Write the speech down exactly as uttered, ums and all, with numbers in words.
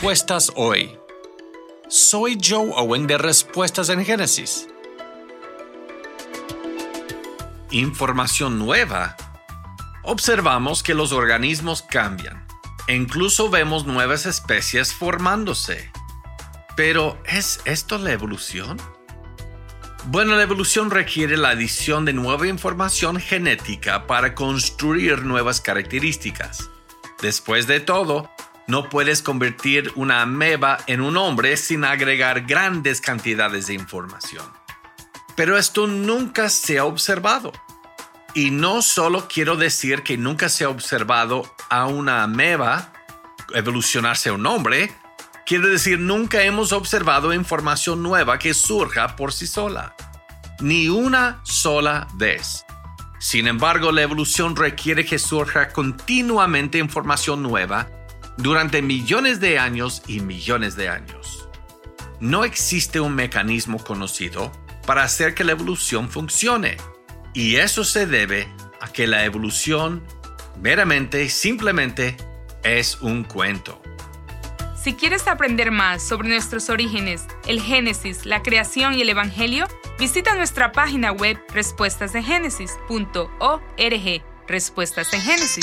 Respuestas hoy. Soy Joe Owen de Respuestas en Génesis. Información nueva. Observamos que los organismos cambian e incluso vemos nuevas especies formándose. Pero, ¿es esto la evolución? Bueno, la evolución requiere la adición de nueva información genética para construir nuevas características. Después de todo, no puedes convertir una ameba en un hombre sin agregar grandes cantidades de información. Pero esto nunca se ha observado. Y no solo quiero decir que nunca se ha observado a una ameba evolucionarse a un hombre, quiero decir nunca hemos observado información nueva que surja por sí sola. Ni una sola vez. Sin embargo, la evolución requiere que surja continuamente información nueva durante millones de años y millones de años. No existe un mecanismo conocido para hacer que la evolución funcione. Y eso se debe a que la evolución meramente, simplemente, es un cuento. Si quieres aprender más sobre nuestros orígenes, el Génesis, la creación y el Evangelio, visita nuestra página web respuestas en génesis punto org. Respuestas en Génesis.